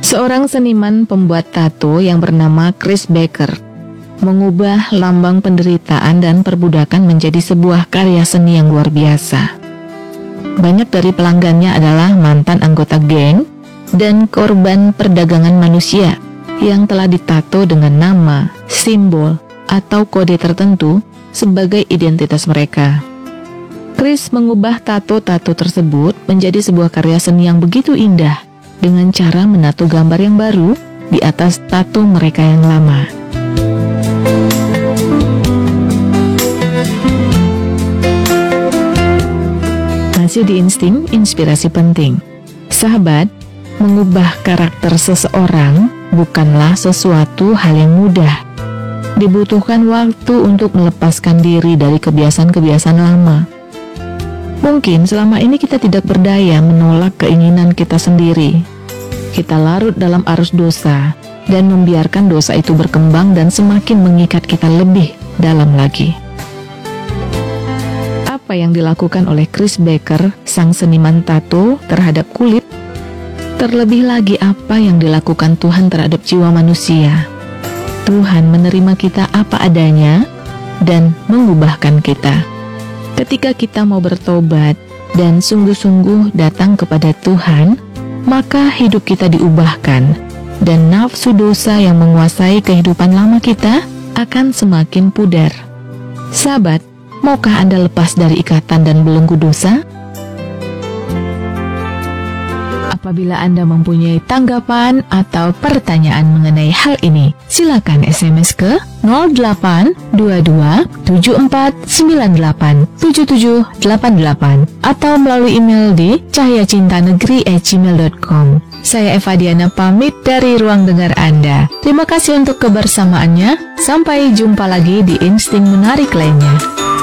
Seorang seniman pembuat tato yang bernama Chris Baker mengubah lambang penderitaan dan perbudakan menjadi sebuah karya seni yang luar biasa. Banyak dari pelanggannya adalah mantan anggota geng dan korban perdagangan manusia yang telah ditato dengan nama, simbol, atau kode tertentu sebagai identitas mereka. Chris mengubah tato-tato tersebut menjadi sebuah karya seni yang begitu indah dengan cara menato gambar yang baru di atas tato mereka yang lama. Masih di Insting Inspirasi Penting. Sahabat, mengubah karakter seseorang bukanlah sesuatu hal yang mudah. Dibutuhkan waktu untuk melepaskan diri dari kebiasaan-kebiasaan lama. Mungkin selama ini kita tidak berdaya menolak keinginan kita sendiri. Kita larut dalam arus dosa dan membiarkan dosa itu berkembang dan semakin mengikat kita lebih dalam lagi. Apa yang dilakukan oleh Chris Baker, sang seniman tato, terhadap kulit? Terlebih lagi apa yang dilakukan Tuhan terhadap jiwa manusia? Tuhan menerima kita apa adanya dan mengubahkan kita. Ketika kita mau bertobat dan sungguh-sungguh datang kepada Tuhan, maka hidup kita diubahkan dan nafsu dosa yang menguasai kehidupan lama kita akan semakin pudar. Sahabat, maukah Anda lepas dari ikatan dan belenggu dosa? Apabila Anda mempunyai tanggapan atau pertanyaan mengenai hal ini, silakan SMS ke 0822-7498-7788 atau melalui email di cahayacintanegeri@gmail.com. Saya Eva Diana pamit dari ruang dengar Anda. Terima kasih untuk kebersamaannya. Sampai jumpa lagi di Insting Menarik lainnya.